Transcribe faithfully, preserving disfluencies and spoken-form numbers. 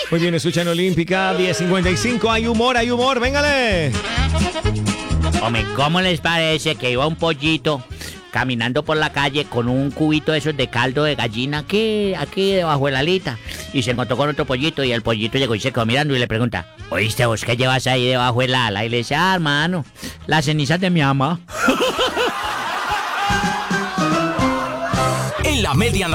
Muy bien, escuchan Olímpica, diez cincuenta y cinco. Hay humor, hay humor, véngale. Hombre, ¿cómo les parece que iba un pollito caminando por la calle con un cubito de esos de caldo de gallina aquí, aquí debajo de la alita? Y se encontró con otro pollito y el pollito llegó y se quedó mirando y le pregunta: ¿oíste vos qué llevas ahí debajo del ala? Y le dice: ah, hermano, las cenizas de mi ama. En la media